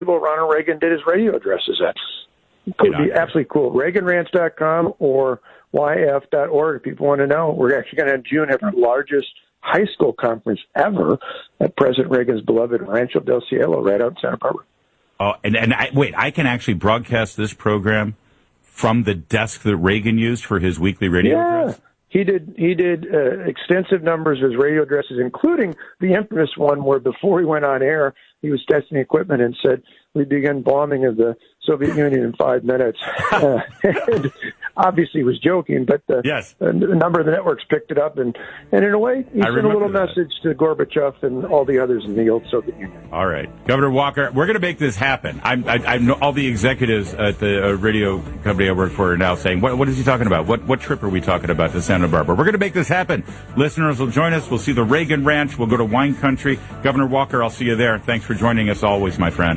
Ronald Reagan did his radio addresses at. It would be absolutely cool. ReaganRanch.com or YF.org if people want to know. We're actually going to, in June, have our largest high school conference ever at President Reagan's beloved Rancho del Cielo right out in Santa Barbara. Oh, wait, I can actually broadcast this program from the desk that Reagan used for his weekly radio address? He did extensive numbers of his radio addresses, including the infamous one where before he went on air, he was testing equipment and said, "We begin bombing of the Soviet Union in 5 minutes." And obviously he was joking, but a number of the networks picked it up, and in a way, he sent a little message to Gorbachev and all the others in the old Soviet Union. All right. Governor Walker, we're going to make this happen. I know all the executives at the radio company I work for are now saying, what is he talking about? What trip are we talking about to Santa Barbara? We're going to make this happen. Listeners will join us. We'll see the Reagan Ranch. We'll go to wine country. Governor Walker, I'll see you there. Thanks for joining us always, my friend.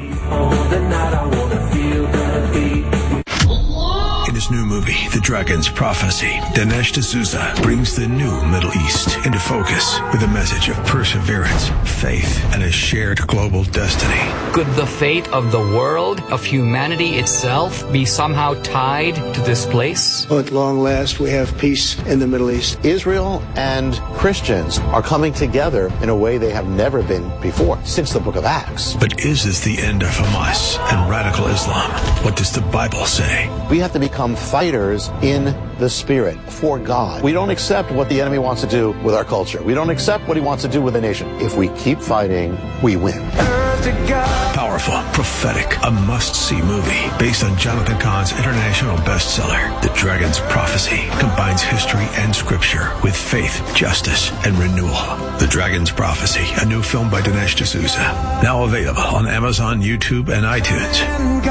In his new movie, The Dragon's Prophecy, Dinesh D'Souza brings the new Middle East into focus with a message of perseverance, faith, and a shared global destiny. Could the fate of the world, of humanity itself, be somehow tied to this place? Well, at long last, we have peace in the Middle East. Israel and Christians are coming together in a way they have never been before, since the book of Acts. But is this the end of Hamas and radical Islam? What does the Bible say? We have to become fighters in the spirit for God. We don't accept what the enemy wants to do with our culture. We don't accept what he wants to do with the nation. If we keep fighting, we win. Powerful, prophetic, a must-see movie based on Jonathan Cahn's international bestseller, The Dragon's Prophecy, combines history and scripture with faith, justice, and renewal. The Dragon's Prophecy, a new film by Dinesh D'Souza, now available on Amazon, YouTube, and iTunes.